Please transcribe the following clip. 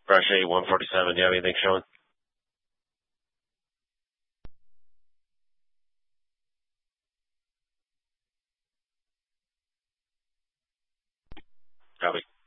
Fresh 8, 147. Do you have anything showing? Copy.